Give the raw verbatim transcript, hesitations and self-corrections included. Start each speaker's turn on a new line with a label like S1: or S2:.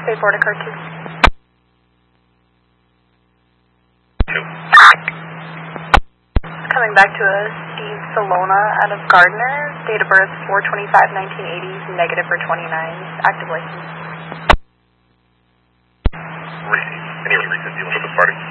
S1: State Board of Card two.
S2: Two.
S1: Coming back to a Steve Salona out of Gardner. Date of birth four twenty-five nineteen eighty, negative for twenty-nine. Active license.
S2: Receive. Any recent dealing with the party?